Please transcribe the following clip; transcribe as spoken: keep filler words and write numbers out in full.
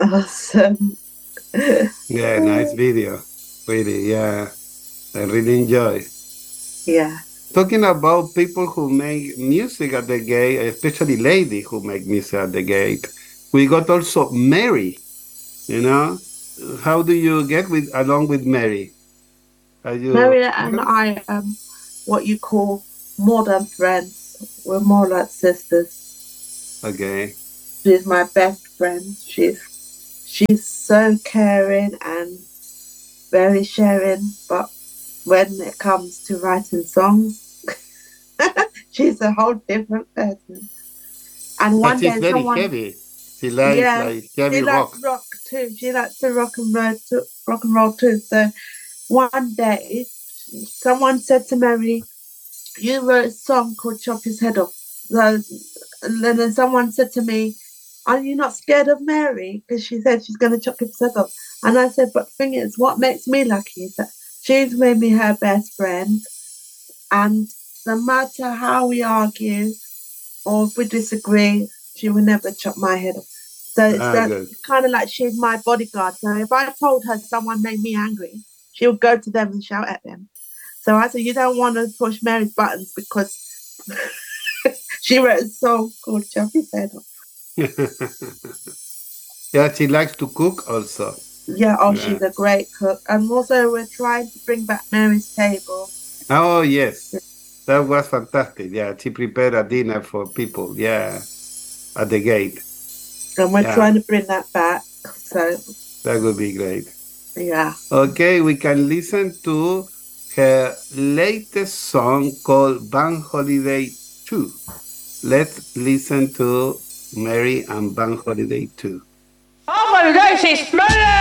Awesome. Yeah, nice video. Really, yeah. I really enjoy. Yeah. Talking about people who make music at the gate, especially ladies who make music at the gate, we got also Mary, you know? How do you get with along with Mary? Are you Maria and I um what you call more than friends. We're more like sisters. okay? She's my best friend. She's she's so caring and very sharing, but when it comes to writing songs, she's a whole different person. And But one she's day very someone, heavy. She likes yeah, like she heavy likes rock. rock too. She likes to rock and roll too, rock and roll too. So one day someone said to Mary, you wrote a song called Chop His Head Off. So, and then someone said to me, are you not scared of Mary? Because she said she's going to chop his head off. And I said, but the thing is, what makes me lucky is that she's made me her best friend. And no matter how we argue or if we disagree, she will never chop my head off. So it's Ah, that good. kind of like she's my bodyguard. So if I told her someone made me angry, she would go to them and shout at them. So I said, you don't want to push Mary's buttons because she wrote a song called Chop His Head Off. Yeah, she likes to cook also. Yeah, oh, Yeah. she's a great cook. And also we're trying to bring back Mary's table. Oh, yes. That was fantastic. Yeah, she prepared a dinner for people. Yeah, at the gate. And we're Yeah, trying to bring that back. So, that would be great. yeah. Okay, we can listen to her latest song called Bank Holiday two. Let's listen to Mary and Bank Holiday two. Holiday, she's smelling!